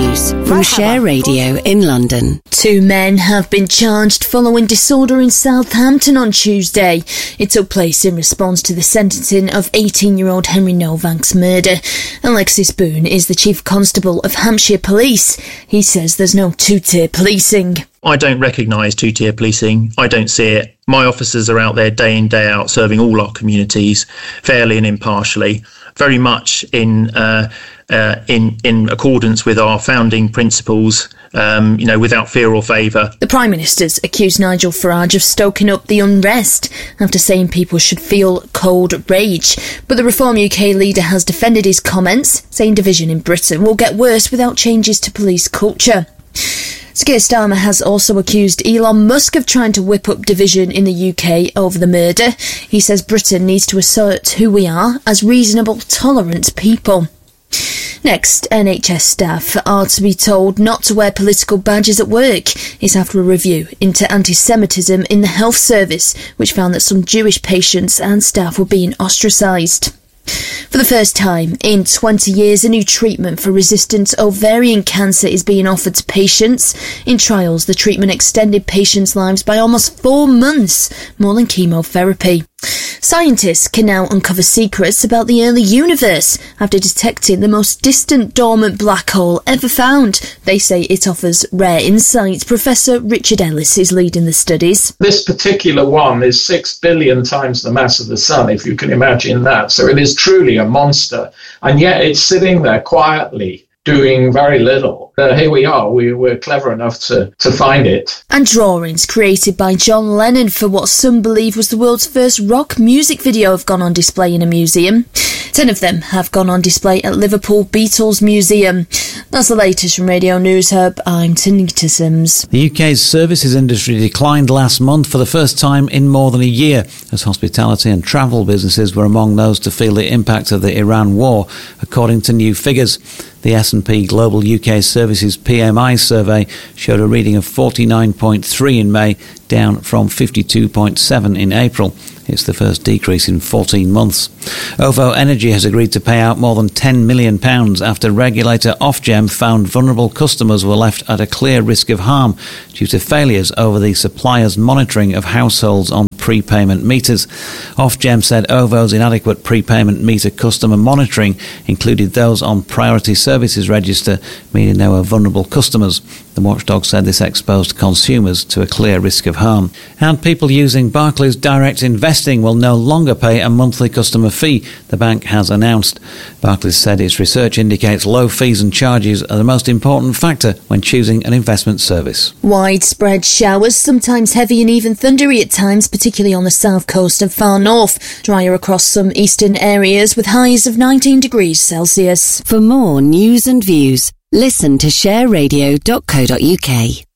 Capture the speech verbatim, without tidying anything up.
news from Share Radio in London. Two men have been charged following disorder in Southampton on Tuesday. It took place in response to the sentencing of eighteen-year-old Henry Novak's murder. Alexis Boone is the Chief Constable of Hampshire Police. He says there's no two-tier policing. I don't recognise two-tier policing. I don't see it. My officers are out there day in, day out, serving all our communities fairly and impartially, very much in uh, uh, in in accordance with our founding principles, um, you know, without fear or favour. The Prime Minister's accused Nigel Farage of stoking up the unrest after saying people should feel cold rage. But the Reform U K leader has defended his comments, saying division in Britain will get worse without changes to police culture. Keir Starmer has also accused Elon Musk of trying to whip up division in the U K over the murder. He says Britain needs to assert who we are as reasonable, tolerant people. Next, N H S staff are to be told not to wear political badges at work. It's after a review into anti-Semitism in the health service, which found that some Jewish patients and staff were being ostracised. For the first time in twenty years, a new treatment for resistant ovarian cancer is being offered to patients. In trials, the treatment extended patients' lives by almost four months, more than chemotherapy. Scientists can now uncover secrets about the early universe after detecting the most distant dormant black hole ever found. They say it offers rare insight. Professor Richard Ellis is leading the studies. This particular one is six billion times the mass of the sun, if you can imagine that. So it is truly a monster. And yet it's sitting there quietly, doing very little. Uh, here we are, we were clever enough to, to find it. And drawings created by John Lennon for what some believe was the world's first rock music video have gone on display in a museum. Ten of them have gone on display at Liverpool Beatles Museum. That's the latest from Radio News Hub. I'm Tanita Sims. The U K's services industry declined last month for the first time in more than a year, as hospitality and travel businesses were among those to feel the impact of the Iran war, according to new figures. The S and P Global U K Services P M I survey showed a reading of forty-nine point three in May, down from fifty-two point seven in April. It's the first decrease in fourteen months. OVO Energy has agreed to pay out more than ten million pounds after regulator Ofgem found vulnerable customers were left at a clear risk of harm due to failures over the supplier's monitoring of households on prepayment meters. Ofgem said OVO's inadequate prepayment meter customer monitoring included those on priority services register, meaning they were vulnerable customers. The watchdog said this exposed consumers to a clear risk of harm. And people using Barclays Direct Investing will no longer pay a monthly customer fee, the bank has announced. Barclays said its research indicates low fees and charges are the most important factor when choosing an investment service. Widespread showers, sometimes heavy and even thundery at times, particularly on the south coast and far north. Drier across some eastern areas with highs of nineteen degrees Celsius. For more news and views, listen to share radio dot co dot uk.